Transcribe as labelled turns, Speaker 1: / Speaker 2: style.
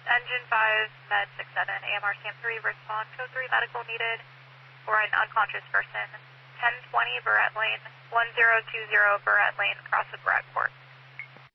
Speaker 1: Engine 5, Med 67, AMR SAM 3, respond, code 3, medical needed for an unconscious person. 1020 Barrett Lane, 1020 Barrett Lane, cross with Bradport.